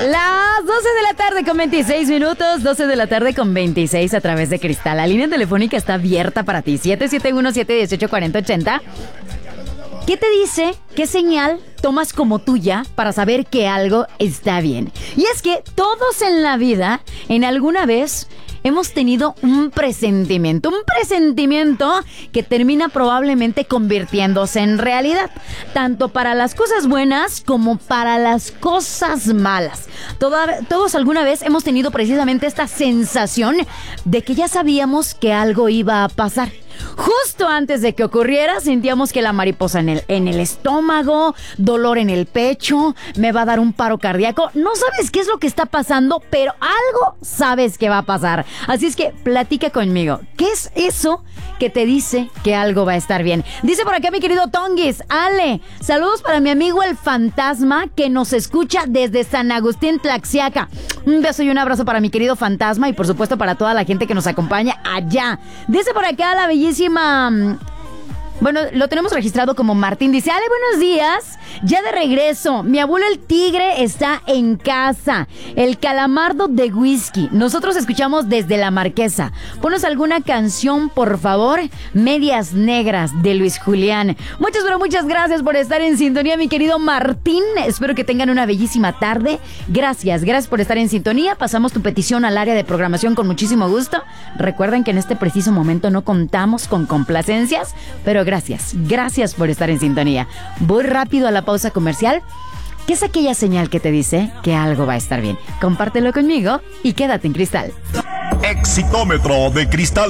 Las 12 de la tarde con 26 minutos, 12 de la tarde con 26 a través de Cristal. La línea telefónica está abierta para ti, 771-718-4080. ¿Qué te dice? ¿Qué señal tomas como tuya para saber que algo está bien? Y es que todos en la vida, en alguna vez, hemos tenido un presentimiento que termina probablemente convirtiéndose en realidad, tanto para las cosas buenas como para las cosas malas. Todos alguna vez hemos tenido precisamente esta sensación de que ya sabíamos que algo iba a pasar. Justo antes de que ocurriera, sentíamos que la mariposa en el estómago, dolor en el pecho, me va a dar un paro cardíaco. No sabes qué es lo que está pasando, pero algo sabes que va a pasar. Así es que platica conmigo. ¿Qué es eso que te dice que algo va a estar bien? Dice por acá mi querido Tonguis, Ale, saludos para mi amigo el Fantasma que nos escucha desde San Agustín, Tlaxiaca. Un beso y un abrazo para mi querido Fantasma y por supuesto para toda la gente que nos acompaña allá. Dice por acá la bellísima... Bueno, lo tenemos registrado como Martín. Dice, Ale, buenos días. Ya de regreso. Mi abuelo el tigre está en casa. El calamardo de whisky. Nosotros escuchamos desde La Marquesa. Ponos alguna canción, por favor. Medias Negras de Luis Julián. Muchas, pero muchas gracias por estar en sintonía, mi querido Martín. Espero que tengan una bellísima tarde. Gracias por estar en sintonía. Pasamos tu petición al área de programación con muchísimo gusto. Recuerden que en este preciso momento no contamos con complacencias, pero gracias por estar en sintonía. Voy rápido a la pausa comercial. ¿Qué es aquella señal que te dice que algo va a estar bien? Compártelo conmigo y quédate en Cristal. Exitómetro de Cristal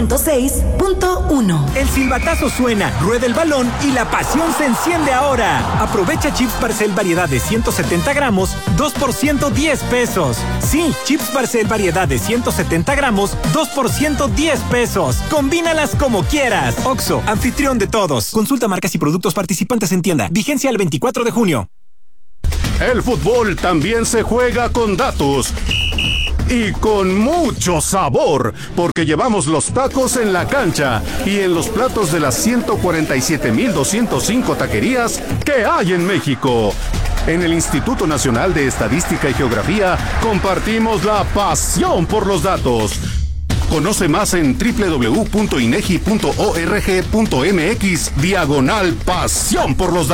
106.1. El silbatazo suena, rueda el balón y la pasión se enciende ahora. Aprovecha chips Barcel variedad de 170 gramos, 2 por 110 pesos. Sí, chips Barcel variedad de 170 gramos, 2 por 110 pesos. Combínalas como quieras. Oxxo, anfitrión de todos. Consulta marcas y productos participantes en tienda. Vigencia el 24 de junio. El fútbol también se juega con datos y con mucho sabor, porque llevamos los tacos en la cancha y en los platos de las 147,205 taquerías que hay en México. En el Instituto Nacional de Estadística y Geografía compartimos la pasión por los datos. Conoce más en www.inegi.org.mx/pasión por los datos.